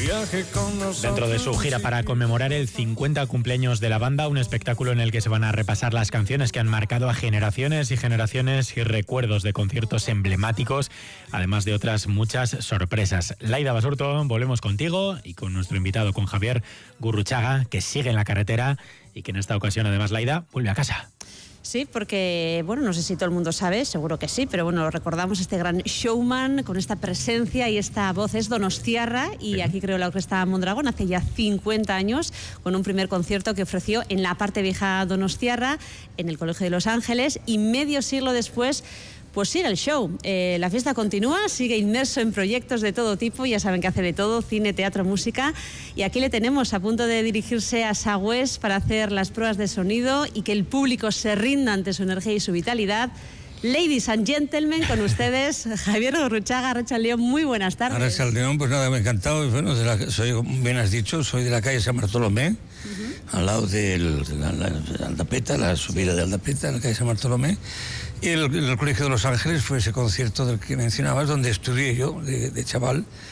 Dentro de su gira para conmemorar el 50 cumpleaños de la banda, un espectáculo en el que se van a repasar las canciones que han marcado a generaciones y generaciones y recuerdos de conciertos emblemáticos, además de otras muchas sorpresas. Laida Basurto, volvemos contigo y con nuestro invitado, con Javier Gurruchaga, que sigue en la carretera y que en esta ocasión, además, Laida, vuelve a casa. Sí, porque, bueno, no sé si todo el mundo sabe, seguro que sí, pero bueno, recordamos este gran showman con esta presencia y esta voz, es donostiarra, y aquí creó la Orquesta Mondragón hace ya 50 años, con un primer concierto que ofreció en la parte vieja donostiarra, en el Colegio de Los Ángeles, y medio siglo después, pues sigue el show. La fiesta continúa, sigue inmerso en proyectos de todo tipo, ya saben que hace de todo, cine, teatro, música, y aquí le tenemos a punto de dirigirse a Sagüés para hacer las pruebas de sonido y que el público se rinda ante su energía y su vitalidad. Ladies and gentlemen, con ustedes, Javier Gurruchaga, Arratsaldeon, muy buenas tardes. Arratsaldeon, pues nada, me ha encantado. Bueno, soy, bien has dicho, soy de la calle San Bartolomé, al lado de la Aldapeta, la subida de Aldapeta, en la calle San Bartolomé. Y el Colegio de Los Ángeles fue ese concierto del que mencionabas, donde estudié yo, de chaval.